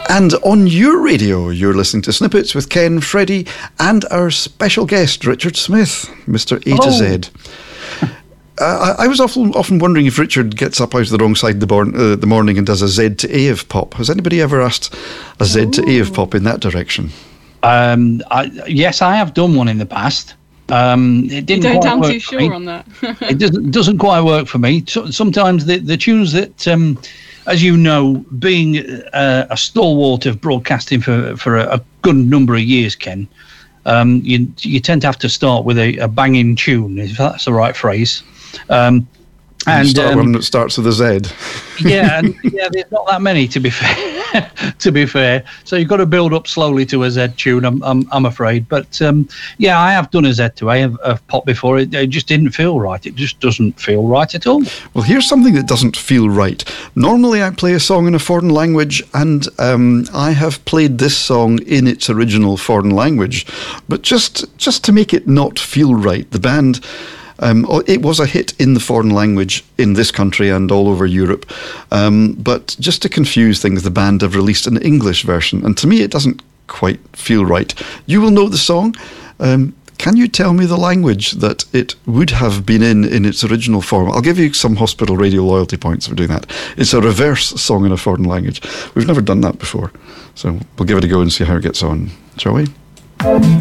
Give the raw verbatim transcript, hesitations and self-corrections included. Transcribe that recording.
And on your radio, you're listening to Snippets with Ken, Freddie, and our special guest, Richard Smith, Mister A Hello. to Z. Uh, I, I was often often wondering if Richard gets up out of the wrong side of the, born, uh, the morning and does a Z to A of pop. Has anybody ever asked a Z Ooh. to A of pop in that direction? Um, I, yes, I have done one in the past. Um, it didn't you don't quite sound work too for sure me. on that. It doesn't doesn't quite work for me. So, sometimes the, the tunes that, um, as you know, being uh, a stalwart of broadcasting for for a, a good number of years, Ken, um, you you tend to have to start with a, a banging tune, if that's the right phrase. Um, and and start um, one that starts with a Z. yeah, and yeah, there's not that many to be fair. to be fair, so you've got to build up slowly to a Z tune. I'm, I'm, I'm afraid, but um, yeah, I have done a Z to A of, of pop before. It, it just didn't feel right. It just doesn't feel right at all. Well, here's something that doesn't feel right. Normally, I play a song in a foreign language, and um, I have played this song in its original foreign language, but just just to make it not feel right, the band. Um, it was a hit in the foreign language in this country and all over Europe. Um, but just to confuse things, the band have released an English version. And to me, it doesn't quite feel right. You will know the song. Um, can you tell me the language that it would have been in in its original form? I'll give you some hospital radio loyalty points for doing that. It's a reverse song in a foreign language. We've never done that before. So we'll give it a go and see how it gets on, shall we?